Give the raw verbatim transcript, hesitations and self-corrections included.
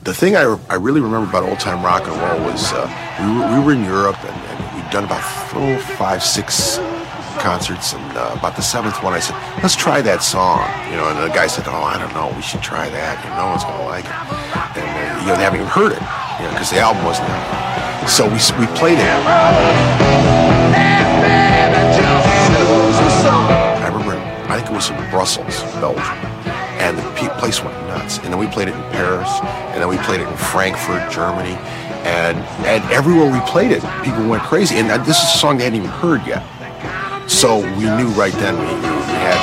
the thing I, I really remember about old time rock and roll was uh, we, were, we were in Europe and, and we'd done about four, five, six concerts, and uh, about the seventh one I said, let's try that song, you know, and the guy said, oh, I don't know, we should try that, you know, no one's going to like it, and uh, you know, they haven't even heard it, you know, because the album wasn't out, so we, we played it. I remember, I think it was in Brussels, Belgium, and the place went nuts, and then we played it in Paris, and then we played it in Frankfurt, Germany, and, and everywhere we played it, people went crazy, and this is a song they hadn't even heard yet. So we knew right then we, we had